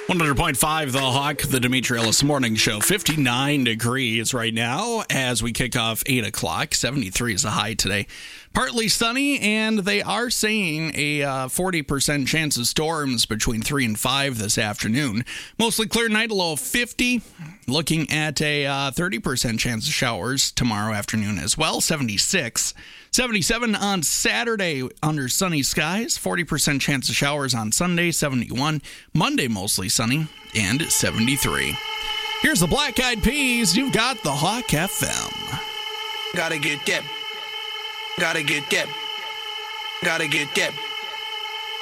100.5 The Hawk, the Demetri Ellis Morning Show. 59 degrees right now as we kick off 8 o'clock. 73 is the high today. Partly sunny, and they are saying a 40% chance of storms between 3 and 5 this afternoon. Mostly clear night, a low of 50. Looking at a 30% chance of showers tomorrow afternoon as well, 76. 77 on Saturday under sunny skies, 40% chance of showers on Sunday, 71. Monday mostly sunny, and 73. Here's the Black Eyed Peas. You've got the Hawk FM. Gotta get that. Gotta get that. Gotta get that.